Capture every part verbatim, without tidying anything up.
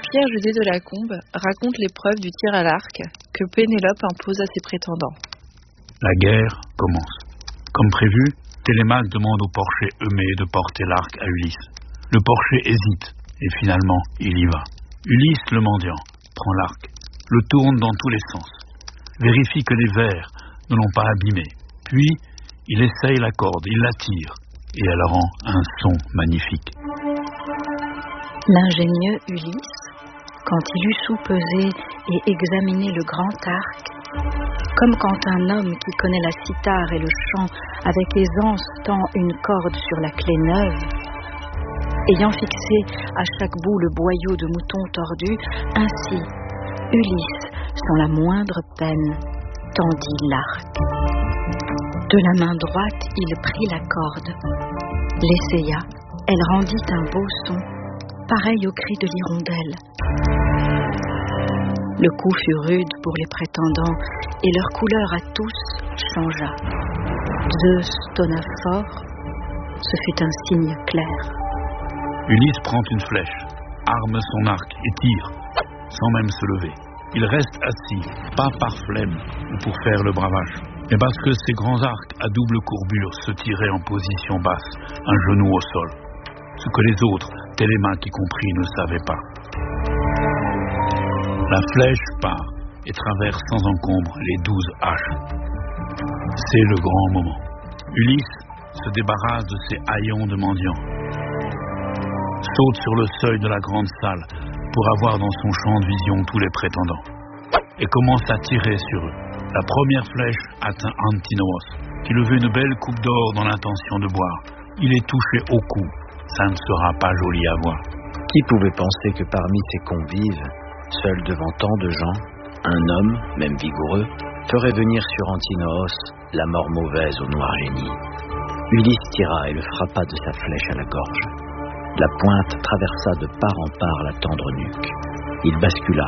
Pierre José de Lacombe raconte l'épreuve du tir à l'arc que Pénélope impose à ses prétendants. La guerre commence. Comme prévu, Télémaque demande au porcher Eumée de porter l'arc à Ulysse. Le porcher hésite et finalement il y va. Ulysse, le mendiant, prend l'arc, le tourne dans tous les sens, vérifie que les vers ne l'ont pas abîmé, puis il essaye la corde, il la tire et elle rend un son magnifique. L'ingénieux Ulysse, quand il eut soupesé et examiné le grand arc, comme quand un homme qui connaît la cithare et le chant avec aisance tend une corde sur la clé neuve, ayant fixé à chaque bout le boyau de mouton tordu, ainsi Ulysse, sans la moindre peine, tendit l'arc. De la main droite, il prit la corde, l'essaya, elle rendit un beau son, pareil au cri de l'hirondelle. Le coup fut rude pour les prétendants, et leur couleur à tous changea. Zeus tonna fort, ce fut un signe clair. Ulysse prend une flèche, arme son arc et tire, sans même se lever. Il reste assis, pas par flemme ou pour faire le bravage, mais parce que ses grands arcs à double courbure se tiraient en position basse, un genou au sol. Ce que les autres, Télémaque y compris, ne savaient pas. La flèche part et traverse sans encombre les douze haches. C'est le grand moment. Ulysse se débarrasse de ses haillons de mendiants, saute sur le seuil de la grande salle pour avoir dans son champ de vision tous les prétendants et commence à tirer sur eux. La première flèche atteint Antinous, qui levait une belle coupe d'or dans l'intention de boire. Il est touché au cou. Ça ne sera pas joli à voir. Qui pouvait penser que parmi ses convives, seul devant tant de gens, un homme, même vigoureux, ferait venir sur Antinous la mort mauvaise au noir génie. Ulysse tira et le frappa de sa flèche à la gorge. La pointe traversa de part en part la tendre nuque. Il bascula.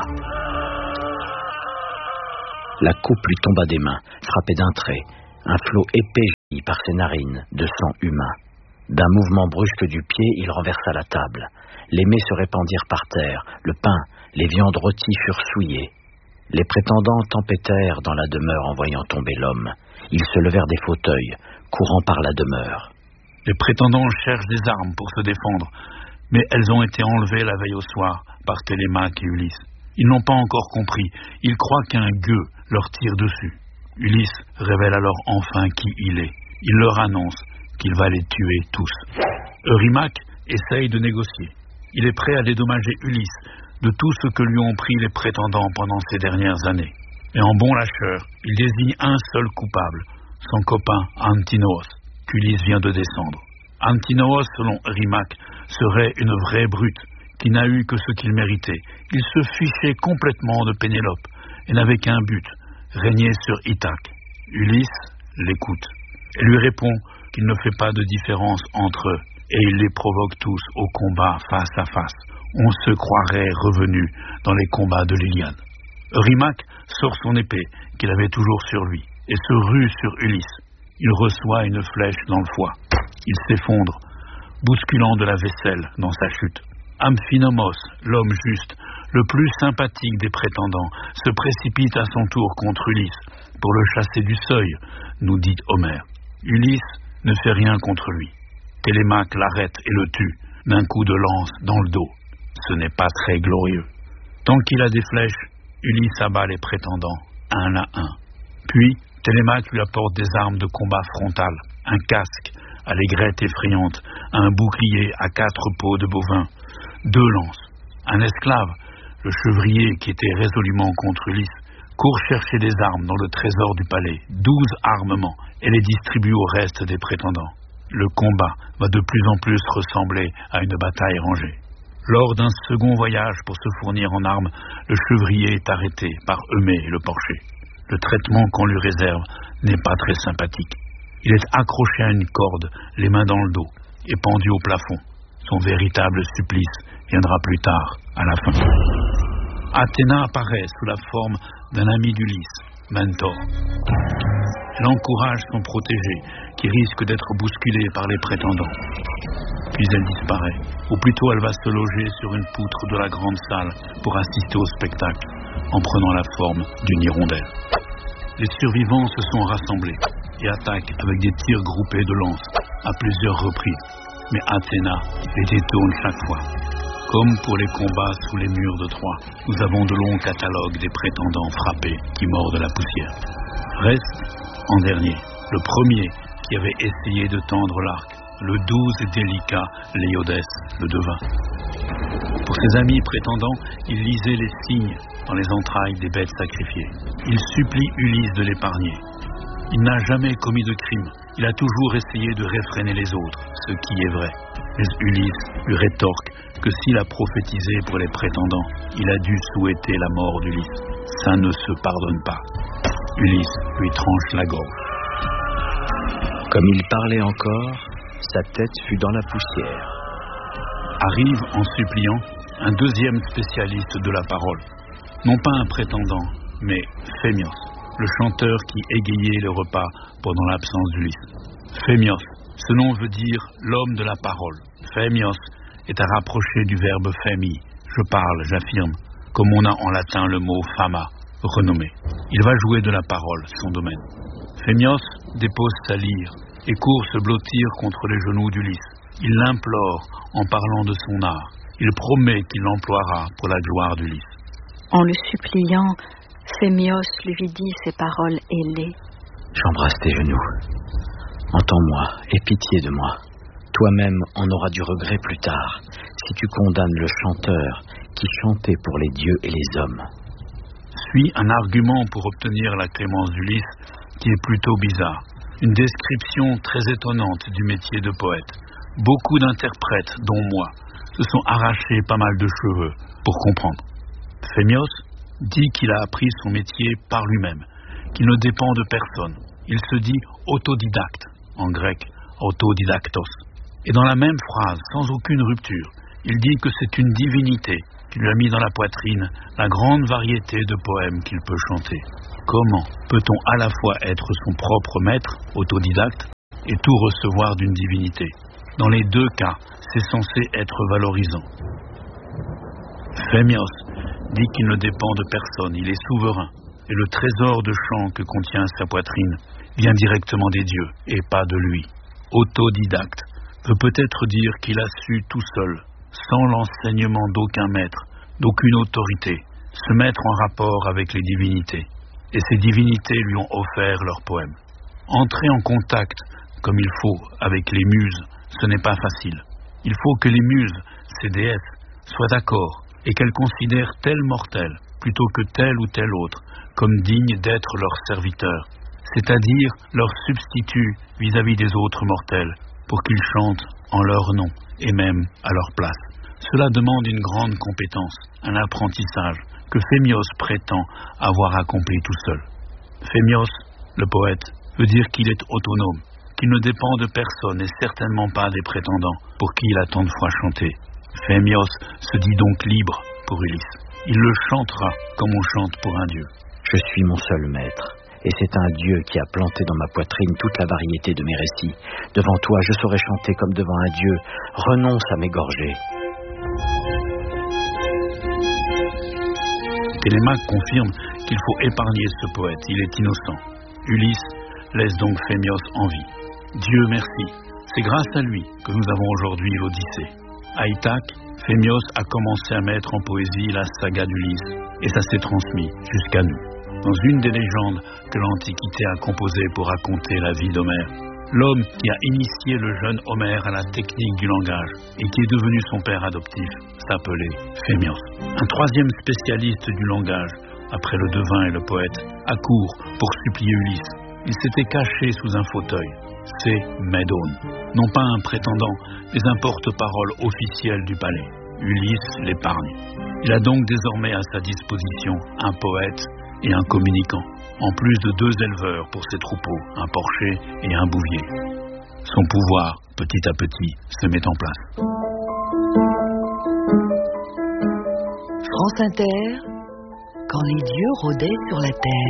La coupe lui tomba des mains, frappée d'un trait. Un flot épais jaillit par ses narines, de sang humain. D'un mouvement brusque du pied, il renversa la table. Les mets se répandirent par terre. Le pain, les viandes rôties furent souillées. Les prétendants tempêtèrent dans la demeure en voyant tomber l'homme. Ils se levèrent des fauteuils, courant par la demeure. Les prétendants cherchent des armes pour se défendre, mais elles ont été enlevées la veille au soir par Télémaque et Ulysse. Ils n'ont pas encore compris. Ils croient qu'un gueux leur tire dessus. Ulysse révèle alors enfin qui il est. Il leur annonce qu'il va les tuer tous. Eurymaque essaye de négocier. Il est prêt à dédommager Ulysse de tout ce que lui ont pris les prétendants pendant ces dernières années. Et en bon lâcheur, il désigne un seul coupable, son copain Antinous, qu'Ulysse vient de descendre. Antinous, selon Eurymaque, serait une vraie brute, qui n'a eu que ce qu'il méritait. Il se fichait complètement de Pénélope, et n'avait qu'un but, régner sur Ithaque. Ulysse l'écoute, et lui répond qu'il ne fait pas de différence entre eux, et il les provoque tous au combat face à face. On se croirait revenu dans les combats de l'Iliade. Eurymaque sort son épée, qu'il avait toujours sur lui, et se rue sur Ulysse. Il reçoit une flèche dans le foie. Il s'effondre, bousculant de la vaisselle dans sa chute. Amphinomos, l'homme juste, le plus sympathique des prétendants, se précipite à son tour contre Ulysse pour le chasser du seuil, nous dit Homère. Ulysse ne fait rien contre lui. Télémaque l'arrête et le tue d'un coup de lance dans le dos. Ce n'est pas très glorieux. Tant qu'il a des flèches, Ulysse abat les prétendants, un à un. Puis, Télémaque lui apporte des armes de combat frontales, un casque à l'aigrette effrayante, un bouclier à quatre peaux de bovin, deux lances. Un esclave, le chevrier qui était résolument contre Ulysse, court chercher des armes dans le trésor du palais, douze armements, et les distribue au reste des prétendants. Le combat va de plus en plus ressembler à une bataille rangée. Lors d'un second voyage pour se fournir en armes, le chevrier est arrêté par Eumée, le porcher. Le traitement qu'on lui réserve n'est pas très sympathique. Il est accroché à une corde, les mains dans le dos, et pendu au plafond. Son véritable supplice viendra plus tard, à la fin. Athéna apparaît sous la forme d'un ami d'Ulysse, Mentor. Elle encourage son protégé, qui risque d'être bousculé par les prétendants. puis elle disparaît, ou plutôt elle va se loger sur une poutre de la grande salle pour assister au spectacle, en prenant la forme d'une hirondelle. Les survivants se sont rassemblés et attaquent avec des tirs groupés de lances à plusieurs reprises, mais Athéna les détourne chaque fois. Comme pour les combats sous les murs de Troie, nous avons de longs catalogues des prétendants frappés qui mordent la poussière. Reste, en dernier, le premier qui avait essayé de tendre l'arc, le doux et délicat Léodès le devin. Pour ses amis prétendants, il lisait les signes dans les entrailles des bêtes sacrifiées. Il supplie Ulysse de l'épargner. Il n'a jamais commis de crime. Il a toujours essayé de réfréner les autres, ce qui est vrai. Mais Ulysse lui rétorque que s'il a prophétisé pour les prétendants, il a dû souhaiter la mort d'Ulysse. Ça ne se pardonne pas. Ulysse lui tranche la gorge. Comme il parlait encore, sa tête fut dans la poussière. Arrive en suppliant un deuxième spécialiste de la parole. Non pas un prétendant, mais Phémios, le chanteur qui égayait le repas pendant l'absence d'Ulysse. Phémios, ce nom veut dire l'homme de la parole. Phémios est à rapprocher du verbe phémi, je parle, j'affirme, comme on a en latin le mot fama, renommé. Il va jouer de la parole, son domaine. Phémios dépose sa lyre et court se blottir contre les genoux d'Ulysse. Il l'implore en parlant de son art. Il promet qu'il l'emploiera pour la gloire d'Ulysse. En le suppliant, Phémios lui dit ces paroles ailées. J'embrasse tes genoux. Entends-moi, aie pitié de moi. Toi-même en auras du regret plus tard, si tu condamnes le chanteur qui chantait pour les dieux et les hommes. Suit un argument pour obtenir la clémence d'Ulysse qui est plutôt bizarre. Une description très étonnante du métier de poète. Beaucoup d'interprètes, dont moi, se sont arrachés pas mal de cheveux pour comprendre. Phémios dit qu'il a appris son métier par lui-même, qu'il ne dépend de personne. Il se dit autodidacte, en grec, autodidactos. Et dans la même phrase, sans aucune rupture, il dit que c'est une divinité qui lui a mis dans la poitrine la grande variété de poèmes qu'il peut chanter. Comment peut-on à la fois être son propre maître, autodidacte, et tout recevoir d'une divinité? Dans les deux cas, c'est censé être valorisant. Phémios dit qu'il ne dépend de personne, il est souverain, et le trésor de chant que contient sa poitrine vient directement des dieux, et pas de lui. Autodidacte peut peut-être dire qu'il a su tout seul, sans l'enseignement d'aucun maître, d'aucune autorité, se mettre en rapport avec les divinités. Et ces divinités lui ont offert leurs poèmes. Entrer en contact, comme il faut, avec les muses, ce n'est pas facile. Il faut que les muses, ces déesses, soient d'accord et qu'elles considèrent tel mortel, plutôt que tel ou tel autre, comme digne d'être leur serviteur, c'est-à-dire leur substitut vis-à-vis des autres mortels, pour qu'ils chantent en leur nom et même à leur place. Cela demande une grande compétence, un apprentissage, que Phémios prétend avoir accompli tout seul. Phémios, le poète, veut dire qu'il est autonome, qu'il ne dépend de personne et certainement pas des prétendants pour qui il a tant de fois chanté. Phémios se dit donc libre pour Ulysse. Il le chantera comme on chante pour un dieu. Je suis mon seul maître, et c'est un dieu qui a planté dans ma poitrine toute la variété de mes récits. Devant toi, je saurais chanter comme devant un dieu. Renonce à m'égorger. Télémaque confirme qu'il faut épargner ce poète, il est innocent. Ulysse laisse donc Phémios en vie. Dieu merci, c'est grâce à lui que nous avons aujourd'hui l'Odyssée. À Ithaque, Phémios a commencé à mettre en poésie la saga d'Ulysse, et ça s'est transmis jusqu'à nous. Dans une des légendes que l'Antiquité a composées pour raconter la vie d'Homère, l'homme qui a initié le jeune Homère à la technique du langage et qui est devenu son père adoptif s'appelait Phémios. Un troisième spécialiste du langage, après le devin et le poète, accourt pour supplier Ulysse. Il s'était caché sous un fauteuil. C'est Médone. Non pas un prétendant, mais un porte-parole officiel du palais. Ulysse l'épargne. Il a donc désormais à sa disposition un poète et un communicant, en plus de deux éleveurs pour ses troupeaux, un porcher et un bouvier. Son pouvoir, petit à petit, se met en place. France Inter, quand les dieux rôdaient sur la terre.